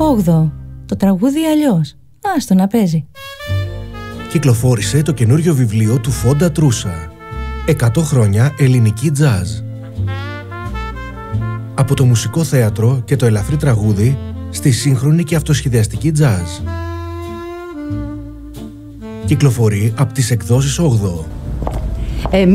8. Το τραγούδι αλλιώς. Άστο να παίζει. Κυκλοφόρησε το καινούριο βιβλίο του Φόντα Τρούσα. 100 χρόνια ελληνική τζάζ. Από το μουσικό θέατρο και το ελαφρύ τραγούδι στη σύγχρονη και αυτοσχεδιαστική τζάζ. Κυκλοφορεί από τις εκδόσεις 8.